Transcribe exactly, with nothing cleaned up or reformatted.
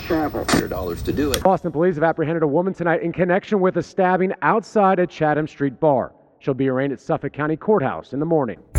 example. one hundred dollars to do it. Boston police have apprehended a woman tonight in connection with a stabbing outside a Chatham Street bar. She'll be arraigned at Suffolk County Courthouse in the morning.